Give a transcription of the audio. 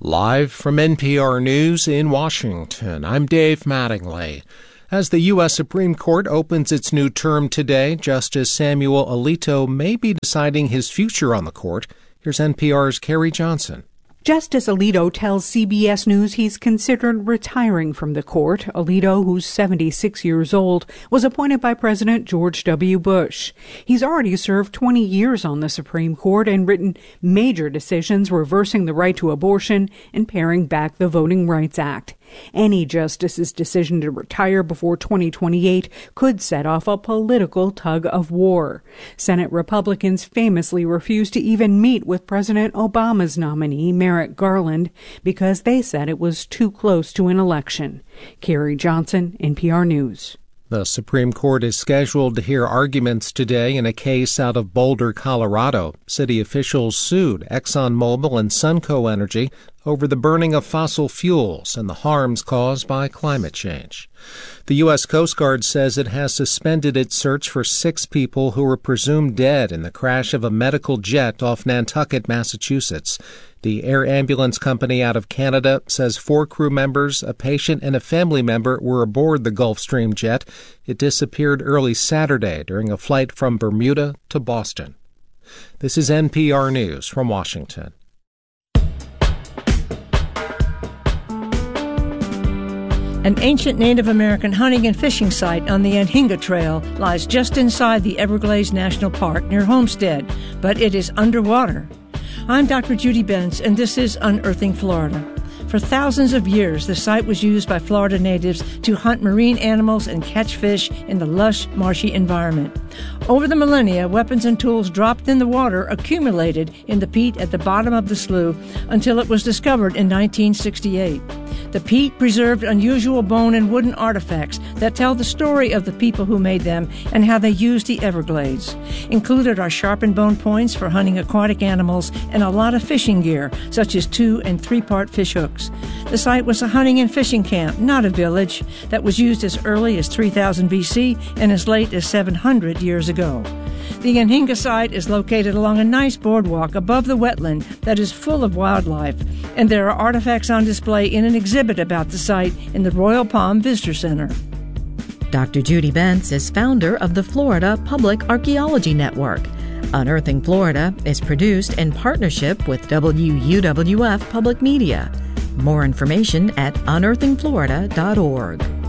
Live from NPR News in Washington, I'm Dave Mattingly. As the U.S. Supreme Court opens its new term today, Justice Samuel Alito may be deciding his future on the court. Here's NPR's Carrie Johnson. Justice Alito tells CBS News he's considered retiring from the court. Alito, who's 76 years old, was appointed by President George W. Bush. He's already served 20 years on the Supreme Court and written major decisions reversing the right to abortion and paring back the Voting Rights Act. Any justice's decision to retire before 2028 could set off a political tug of war. Senate Republicans famously refused to even meet with President Obama's nominee, Merrick Garland, because they said it was too close to an election. Carrie Johnson, NPR News. The Supreme Court is scheduled to hear arguments today in a case out of Boulder, Colorado. City officials sued ExxonMobil and Sunco Energy over the burning of fossil fuels and the harms caused by climate change. The U.S. Coast Guard says it has suspended its search for 6 people who were presumed dead in the crash of a medical jet off Nantucket, Massachusetts. The air ambulance company out of Canada says 4 crew members, a patient, and a family member were aboard the Gulfstream jet. It disappeared early Saturday during a flight from Bermuda to Boston. This is NPR News from Washington. An ancient Native American hunting and fishing site on the Anhinga Trail lies just inside the Everglades National Park near Homestead, but it is underwater. I'm Dr. Judy Benz, and this is Unearthing Florida. For thousands of years, the site was used by Florida natives to hunt marine animals and catch fish in the lush, marshy environment. Over the millennia, weapons and tools dropped in the water accumulated in the peat at the bottom of the slough until it was discovered in 1968. The peat preserved unusual bone and wooden artifacts that tell the story of the people who made them and how they used the Everglades. Included are sharpened bone points for hunting aquatic animals and a lot of fishing gear, such as 2- and 3-part fish hooks. The site was a hunting and fishing camp, not a village, that was used as early as 3000 BC and as late as 700 years ago. The Anhinga site is located along a nice boardwalk above the wetland that is full of wildlife, and there are artifacts on display in an exhibit about the site in the Royal Palm Visitor Center. Dr. Judy Benz is founder of the Florida Public Archaeology Network. Unearthing Florida is produced in partnership with WUWF Public Media. More information at unearthingflorida.org.